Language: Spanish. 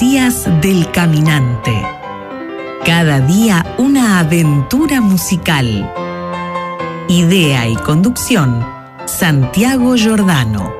Días del Caminante. Cada día una aventura musical. Idea y conducción, Santiago Giordano.